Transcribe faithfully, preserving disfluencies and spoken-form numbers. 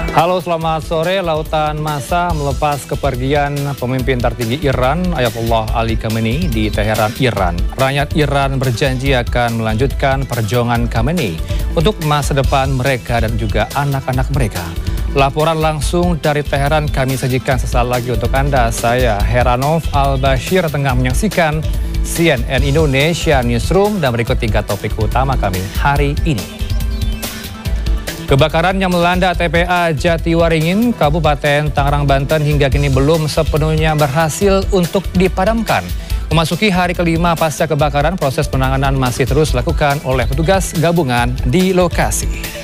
Halo, selamat sore. Lautan massa melepas kepergian pemimpin tertinggi Iran, Ayatollah Ali Khamenei di Teheran, Iran. Rakyat Iran berjanji akan melanjutkan perjuangan Khamenei untuk masa depan mereka dan juga anak-anak mereka. Laporan langsung dari Teheran kami sajikan sesaat lagi untuk Anda. Saya Heranov Al-Bashir tengah menyaksikan C N N Indonesia Newsroom dan berikut tiga topik utama kami hari ini. Kebakaran yang melanda T P A Jatiwaringin, Kabupaten Tangerang, Banten hingga kini belum sepenuhnya berhasil untuk dipadamkan. Memasuki hari kelima pasca kebakaran, proses penanganan masih terus dilakukan oleh petugas gabungan di lokasi.